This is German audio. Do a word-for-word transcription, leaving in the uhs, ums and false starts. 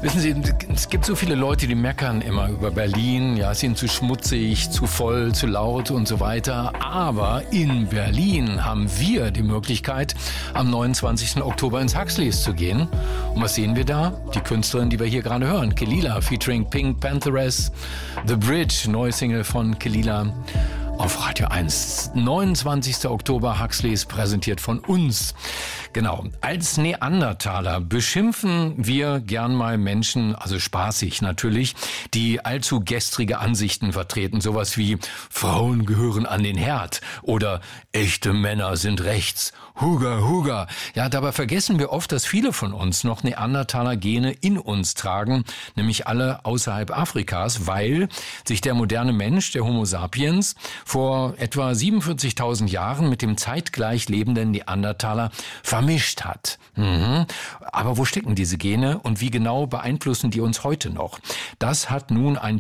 Wissen Sie, es gibt so viele Leute, die meckern immer über Berlin. Ja, es ist ihnen zu schmutzig, zu voll, zu laut und so weiter. Aber in Berlin haben wir die Möglichkeit, am neunundzwanzigsten Oktober ins Huxleys zu gehen. Und was sehen wir da? Die Künstlerin, die wir hier gerade hören, Kelela, featuring Pink Pantheress, The Bridge, neue Single von Kelela. Auf Radio eins. neunundzwanzigsten Oktober, Huxleys, präsentiert von uns. Genau. Als Neandertaler beschimpfen wir gern mal Menschen, also spaßig natürlich, die allzu gestrige Ansichten vertreten. Sowas wie Frauen gehören an den Herd oder echte Männer sind rechts. Huga, huga. Ja, dabei vergessen wir oft, dass viele von uns noch Neandertaler-Gene in uns tragen, nämlich alle außerhalb Afrikas, weil sich der moderne Mensch, der Homo sapiens, vor etwa siebenundvierzigtausend Jahren mit dem zeitgleich lebenden Neandertaler vermischt hat. Mhm. Aber wo stecken diese Gene und wie genau beeinflussen die uns heute noch? Das hat nun ein